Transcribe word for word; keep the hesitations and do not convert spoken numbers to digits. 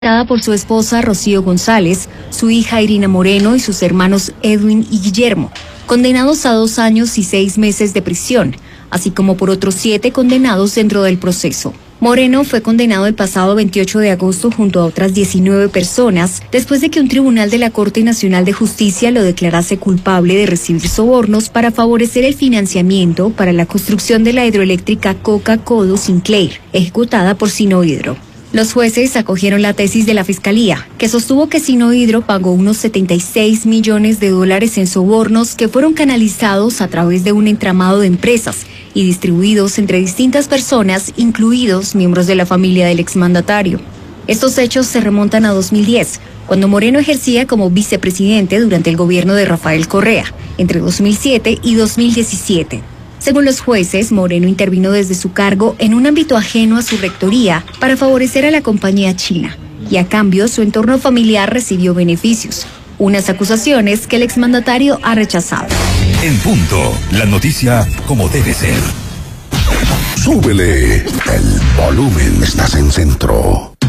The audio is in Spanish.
Por su esposa Rocío González, su hija Irina Moreno y sus hermanos Edwin y Guillermo, condenados a dos años y seis meses de prisión, así como por otros siete condenados dentro del proceso. Moreno fue condenado el pasado veintiocho de agosto junto a otras diecinueve personas, después de que un tribunal de la Corte Nacional de Justicia lo declarase culpable de recibir sobornos para favorecer el financiamiento para la construcción de la hidroeléctrica Coca-Codo Sinclair, ejecutada por Sinohydro. Los jueces acogieron la tesis de la Fiscalía, que sostuvo que Sinohydro pagó unos setenta y seis millones de dólares en sobornos que fueron canalizados a través de un entramado de empresas y distribuidos entre distintas personas, incluidos miembros de la familia del exmandatario. Estos hechos se remontan a dos mil diez, cuando Moreno ejercía como vicepresidente durante el gobierno de Rafael Correa, entre dos mil siete y dos mil diecisiete. Según los jueces, Moreno intervino desde su cargo en un ámbito ajeno a su rectoría para favorecer a la compañía china, y a cambio su entorno familiar recibió beneficios, unas acusaciones que el exmandatario ha rechazado. En punto, la noticia como debe ser. Súbele el volumen, estás en Centro.